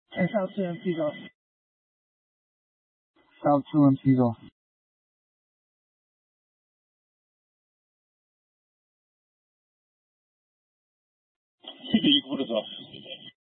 And South 2 MC's off. South 2 MC's off. What is off?